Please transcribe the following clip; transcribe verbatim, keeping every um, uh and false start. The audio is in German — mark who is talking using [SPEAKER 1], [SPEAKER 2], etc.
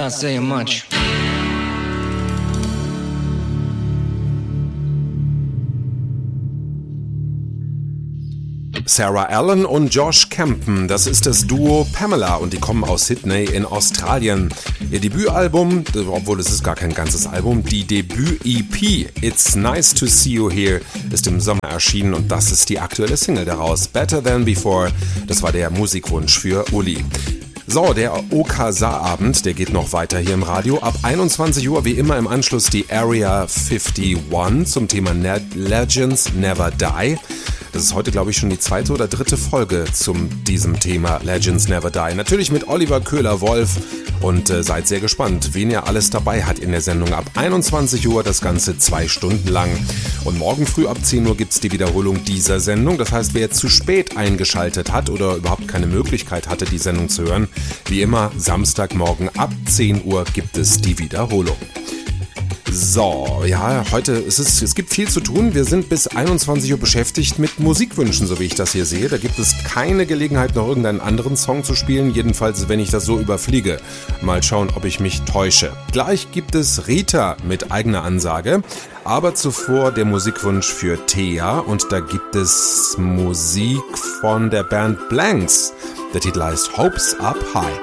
[SPEAKER 1] Not saying much.
[SPEAKER 2] Sarah Allen und Josh Campen, das ist das Duo Pamela und die kommen aus Sydney in Australien. Ihr Debütalbum, obwohl es ist gar kein ganzes Album, die Debüt-E P It's Nice to See You Here ist im Sommer erschienen und das ist die aktuelle Single daraus, Better Than Before. Das war der Musikwunsch für Uli. So, der O K S A-Abend, der geht noch weiter hier im Radio. Ab einundzwanzig Uhr wie immer im Anschluss die Area einundfünfzig zum Thema Legends Never Die. Das ist heute, glaube ich, schon die zweite oder dritte Folge zu diesem Thema Legends Never Die. Natürlich mit Oliver Köhler-Wolf und äh, seid sehr gespannt, wen ihr alles dabei hat in der Sendung. Ab einundzwanzig Uhr das Ganze zwei Stunden lang. Und morgen früh ab zehn Uhr gibt es die Wiederholung dieser Sendung. Das heißt, wer jetzt zu spät eingeschaltet hat oder überhaupt keine Möglichkeit hatte, die Sendung zu hören, wie immer, Samstagmorgen ab zehn Uhr gibt es die Wiederholung. So, ja, heute ist es, es gibt viel zu tun. Wir sind bis einundzwanzig Uhr beschäftigt mit Musikwünschen, so wie ich das hier sehe. Da gibt es keine Gelegenheit, noch irgendeinen anderen Song zu spielen. Jedenfalls, wenn ich das so überfliege. Mal schauen, ob ich mich täusche. Gleich gibt es Rita mit eigener Ansage. Aber zuvor der Musikwunsch für Thea. Und da gibt es Musik von der Band Blanks. Der Titel heißt Hopes Up High.